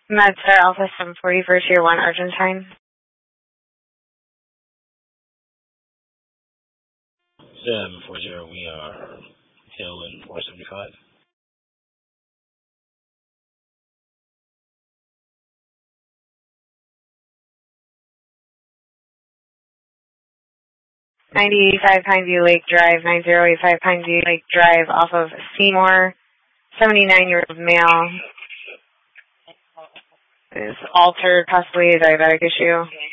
MedStar Alpha 740 for Tier 1 Argentine. 740, we are Hill and 475. 9085 Pineview Lake Drive, 9085 Pineview Lake Drive off of Seymour, 79-year-old male. Is altered, possibly a diabetic issue.